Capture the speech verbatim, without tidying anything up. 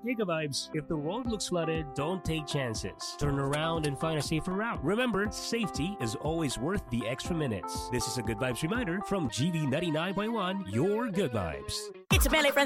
Hey, Good Vibes, if the road looks flooded, don't take chances. Turn around and find a safer route. Remember, safety is always worth the extra minutes. This is a Good Vibes reminder from G V ninety-nine point one, your Good Vibes. It's a family friendly